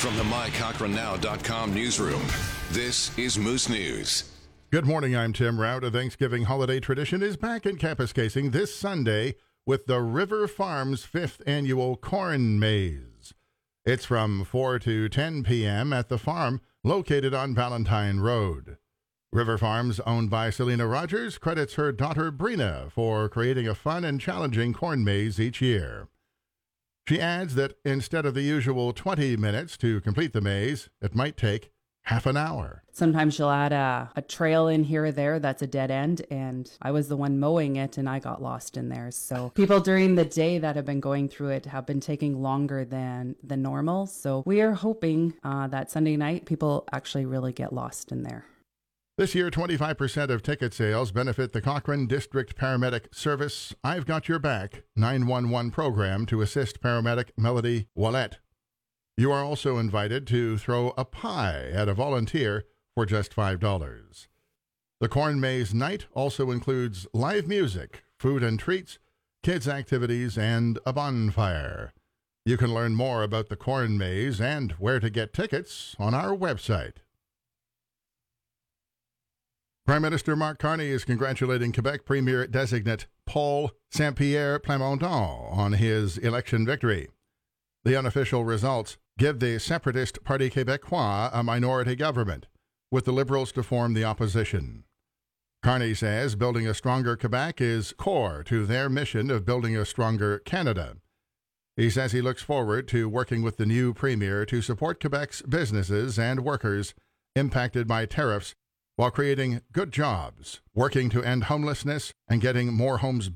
From the MyCochranNow.com newsroom, this is Moose News. Good morning, I'm Tim Rout. A Thanksgiving holiday tradition is back in campus casing this Sunday with the River Farms 5th Annual Corn Maze. It's from 4 to 10 p.m. at the farm located on Valentine Road. River Farms, owned by Selena Rogers, credits her daughter Brina for creating a fun and challenging corn maze each year. She adds that instead of the usual 20 minutes to complete the maze, it might take half an hour. Sometimes she'll add a trail in here or there that's a dead end, and I was the one mowing it and I got lost in there. So people during the day that have been going through it have been taking longer than normal. So we are hoping that Sunday night people actually really get lost in there. This year, 25% of ticket sales benefit the Cochrane District Paramedic Service I've Got Your Back 911 program to assist paramedic Melody Wallet. You are also invited to throw a pie at a volunteer for just $5. The Corn Maze Night also includes live music, food and treats, kids' activities, and a bonfire. You can learn more about the Corn Maze and where to get tickets on our website. Prime Minister Mark Carney is congratulating Quebec Premier-designate Paul Saint-Pierre Plamondon on his election victory. The unofficial results give the separatist Parti Québécois a minority government, with the Liberals to form the opposition. Carney says building a stronger Quebec is core to their mission of building a stronger Canada. He says he looks forward to working with the new Premier to support Quebec's businesses and workers impacted by tariffs while creating good jobs, working to end homelessness, and getting more homes